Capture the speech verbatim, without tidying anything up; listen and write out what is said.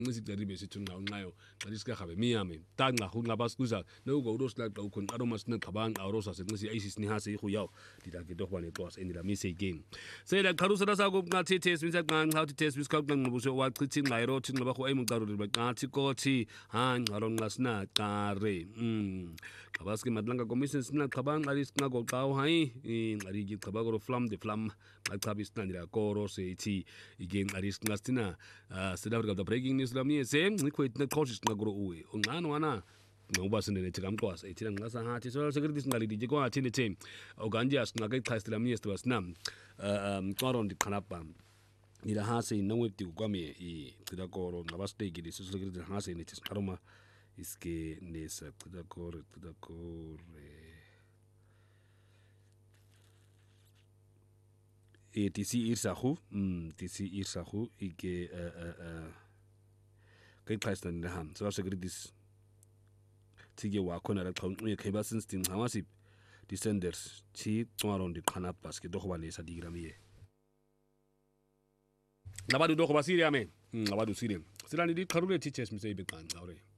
ngisiceribe sithi nqa unqayo xa isikahabe miyame tanqa hu nqa basikuza nogo uros la xa ukhona aroma sina qabanga arosa senqisi ayisi sinihase ihuyawo dida ke tohba netwas endila mise again sela qharusa rasako nqathi test misa qanqa uthi test bisikhawu qanqubuse wachithi nqayiro thi nqaba khu ayimuqarule baqathi kothi ha nqaro nqasina qare mm qabaski madlanga commission sina qabanga alisinqako xa hayi inqari ke qabako flam the flam xa chabi sinandila koro sethi again alisinqasina South Africa breaking news lami semncikho neqhoshi sinqakuro uwe unqana wana ngoba sinenethi kamqwasa ethina nqasa hathi so security singalidi kwathi nethe okanje asinqaka ichasitela mi yesitwa sinam umcwaro ndiqhanaba ila hase inowedi kwami icida koro ngaba stake lesi security hase nethi siqaroma iske nesa cida koro cida kore e T C irsahu mm T C irsahu ike uh ke xayisana neham so security thike wakho na xa unqe kheba since dinqawasi descenders thi cwaro ndiqhana basket dogoba lesa digramiye labantu dogoba siriame labantu siriame silani diqharule teachers mseyibe qanqa ore